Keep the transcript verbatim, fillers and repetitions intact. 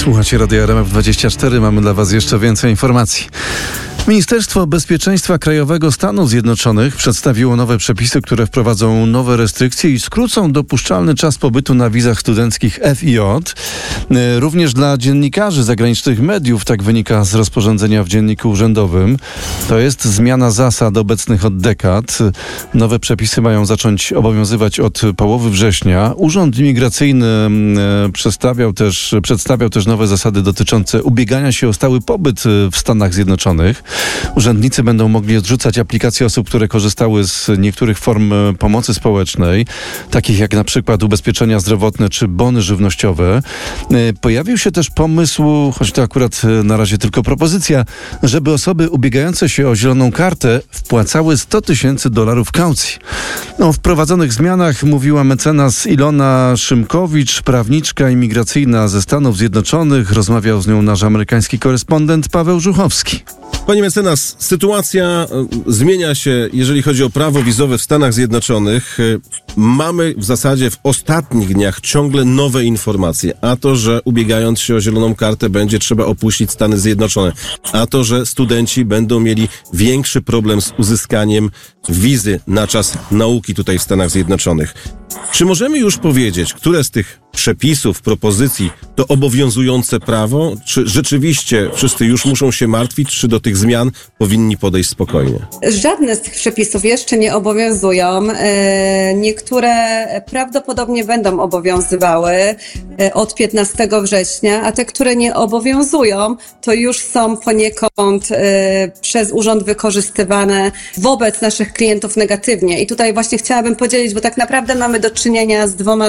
Słuchacie Radia R M F dwadzieścia cztery. Mamy dla Was jeszcze więcej informacji. Ministerstwo Bezpieczeństwa Krajowego Stanów Zjednoczonych przedstawiło nowe przepisy, które wprowadzą nowe restrykcje i skrócą dopuszczalny czas pobytu na wizach studenckich F I J. Również dla dziennikarzy zagranicznych mediów, tak wynika z rozporządzenia w Dzienniku Urzędowym. To jest zmiana zasad obecnych od dekad. Nowe przepisy mają zacząć obowiązywać od połowy września. Urząd Imigracyjny przedstawiał też, przedstawiał też nowe zasady dotyczące ubiegania się o stały pobyt w Stanach Zjednoczonych. Urzędnicy będą mogli odrzucać aplikacje osób, które korzystały z niektórych form pomocy społecznej, takich jak na przykład ubezpieczenia zdrowotne czy bony żywnościowe. Pojawił się też pomysł, choć to akurat na razie tylko propozycja, żeby osoby ubiegające się o zieloną kartę wpłacały sto tysięcy dolarów kaucji. O wprowadzonych zmianach mówiła mecenas Ilona Szymkowicz, prawniczka imigracyjna ze Stanów Zjednoczonych. Rozmawiał z nią nasz amerykański korespondent Paweł Żuchowski. Panie mecenas, sytuacja zmienia się, jeżeli chodzi o prawo wizowe w Stanach Zjednoczonych. Mamy w zasadzie w ostatnich dniach ciągle nowe informacje. A to, że ubiegając się o zieloną kartę będzie trzeba opuścić Stany Zjednoczone. A to, że studenci będą mieli większy problem z uzyskaniem wizy na czas nauki tutaj w Stanach Zjednoczonych. Czy możemy już powiedzieć, które z tych przepisów, propozycji to obowiązujące prawo? Czy rzeczywiście wszyscy już muszą się martwić, czy do tych zmian powinni podejść spokojnie? Żadne z tych przepisów jeszcze nie obowiązują. Niektóre prawdopodobnie będą obowiązywały od piętnastego września, a te, które nie obowiązują, to już są poniekąd przez urząd wykorzystywane wobec naszych klientów negatywnie. I tutaj właśnie chciałabym podzielić, bo tak naprawdę mamy do czynienia z dwoma